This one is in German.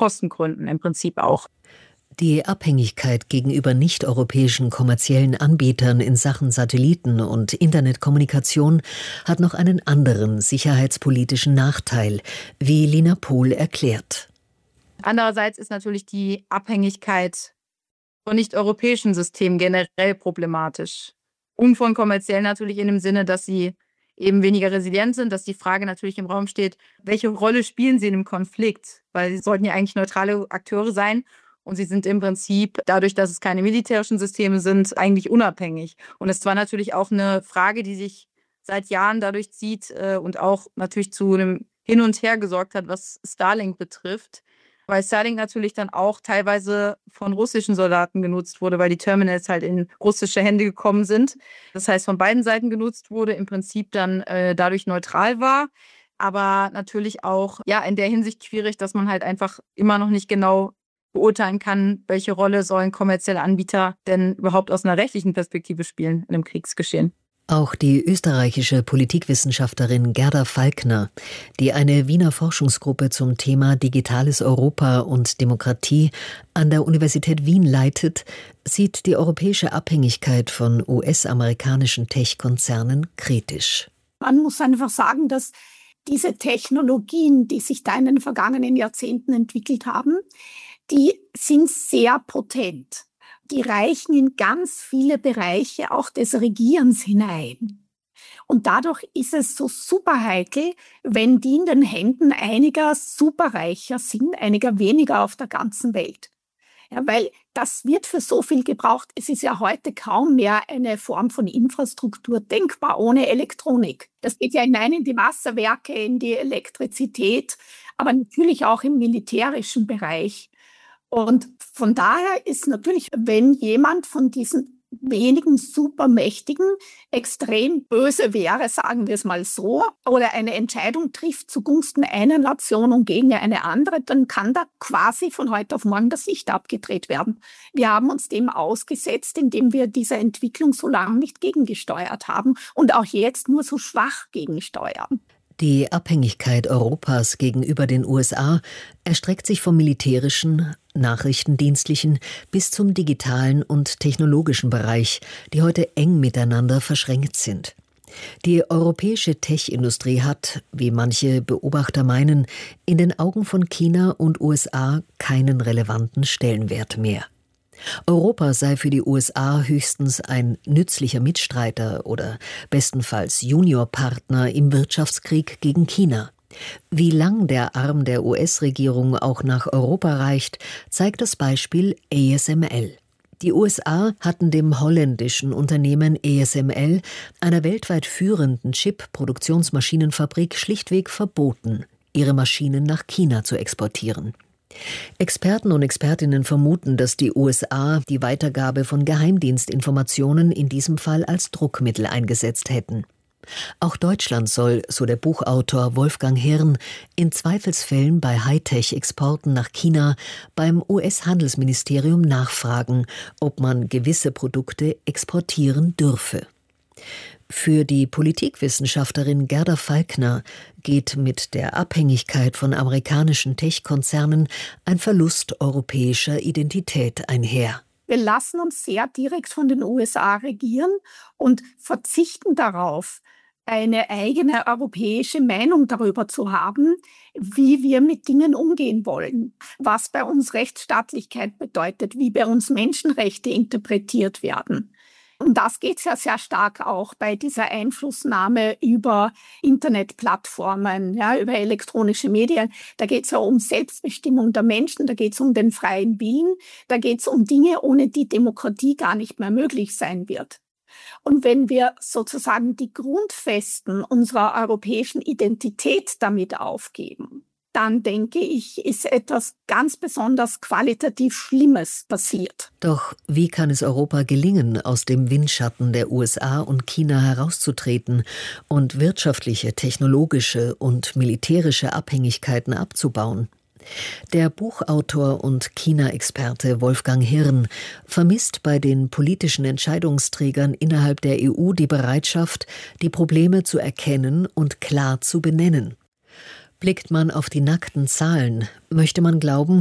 Kostengründen im Prinzip auch. Die Abhängigkeit gegenüber nicht-europäischen kommerziellen Anbietern in Sachen Satelliten- und Internetkommunikation hat noch einen anderen sicherheitspolitischen Nachteil, wie Lina Pohl erklärt. Andererseits ist natürlich die Abhängigkeit von nicht-europäischen Systemen generell problematisch. Und von kommerziell natürlich in dem Sinne, dass sie eben weniger resilient sind, dass die Frage natürlich im Raum steht, welche Rolle spielen sie in einem Konflikt? Weil sie sollten ja eigentlich neutrale Akteure sein. Und sie sind im Prinzip, dadurch, dass es keine militärischen Systeme sind, eigentlich unabhängig. Und es war natürlich auch eine Frage, die sich seit Jahren dadurch zieht und auch natürlich zu einem Hin und Her gesorgt hat, was Starlink betrifft. Weil Starlink natürlich dann auch teilweise von russischen Soldaten genutzt wurde, weil die Terminals halt in russische Hände gekommen sind. Das heißt, von beiden Seiten genutzt wurde, im Prinzip dann dadurch neutral war. Aber natürlich auch in der Hinsicht schwierig, dass man halt einfach immer noch nicht genau beurteilen kann, welche Rolle sollen kommerzielle Anbieter denn überhaupt aus einer rechtlichen Perspektive spielen in einem Kriegsgeschehen. Auch die österreichische Politikwissenschaftlerin Gerda Falkner, die eine Wiener Forschungsgruppe zum Thema Digitales Europa und Demokratie an der Universität Wien leitet, sieht die europäische Abhängigkeit von US-amerikanischen Tech-Konzernen kritisch. Man muss einfach sagen, dass diese Technologien, die sich da in den vergangenen Jahrzehnten entwickelt haben, die sind sehr potent. Die reichen in ganz viele Bereiche auch des Regierens hinein. Und dadurch ist es so super heikel, wenn die in den Händen einiger Superreicher sind, einiger weniger auf der ganzen Welt. Ja, weil das wird für so viel gebraucht. Es ist ja heute kaum mehr eine Form von Infrastruktur denkbar ohne Elektronik. Das geht ja hinein in die Wasserwerke, in die Elektrizität, aber natürlich auch im militärischen Bereich. Und von daher ist natürlich, wenn jemand von diesen wenigen Supermächtigen extrem böse wäre, sagen wir es mal so, oder eine Entscheidung trifft zugunsten einer Nation und gegen eine andere, dann kann da quasi von heute auf morgen das Licht abgedreht werden. Wir haben uns dem ausgesetzt, indem wir dieser Entwicklung so lange nicht gegengesteuert haben und auch jetzt nur so schwach gegensteuern. Die Abhängigkeit Europas gegenüber den USA erstreckt sich vom militärischen, nachrichtendienstlichen bis zum digitalen und technologischen Bereich, die heute eng miteinander verschränkt sind. Die europäische Tech-Industrie hat, wie manche Beobachter meinen, in den Augen von China und USA keinen relevanten Stellenwert mehr. Europa sei für die USA höchstens ein nützlicher Mitstreiter oder bestenfalls Juniorpartner im Wirtschaftskrieg gegen China. Wie lang der Arm der US-Regierung auch nach Europa reicht, zeigt das Beispiel ASML. Die USA hatten dem holländischen Unternehmen ASML, einer weltweit führenden Chip-Produktionsmaschinenfabrik, schlichtweg verboten, ihre Maschinen nach China zu exportieren. Experten und Expertinnen vermuten, dass die USA die Weitergabe von Geheimdienstinformationen in diesem Fall als Druckmittel eingesetzt hätten. Auch Deutschland soll, so der Buchautor Wolfgang Hirn, in Zweifelsfällen bei Hightech-Exporten nach China beim US-Handelsministerium nachfragen, ob man gewisse Produkte exportieren dürfe. Für die Politikwissenschaftlerin Gerda Falkner geht mit der Abhängigkeit von amerikanischen Tech-Konzernen ein Verlust europäischer Identität einher. Wir lassen uns sehr direkt von den USA regieren und verzichten darauf, eine eigene europäische Meinung darüber zu haben, wie wir mit Dingen umgehen wollen, was bei uns Rechtsstaatlichkeit bedeutet, wie bei uns Menschenrechte interpretiert werden. Um das geht es ja sehr stark auch bei dieser Einflussnahme über Internetplattformen, ja, über elektronische Medien. Da geht es ja um Selbstbestimmung der Menschen, da geht es um den freien Willen, da geht es um Dinge, ohne die Demokratie gar nicht mehr möglich sein wird. Und wenn wir sozusagen die Grundfesten unserer europäischen Identität damit aufgeben, dann denke ich, ist etwas ganz besonders qualitativ Schlimmes passiert. Doch wie kann es Europa gelingen, aus dem Windschatten der USA und China herauszutreten und wirtschaftliche, technologische und militärische Abhängigkeiten abzubauen? Der Buchautor und China-Experte Wolfgang Hirn vermisst bei den politischen Entscheidungsträgern innerhalb der EU die Bereitschaft, die Probleme zu erkennen und klar zu benennen. Blickt man auf die nackten Zahlen, möchte man glauben,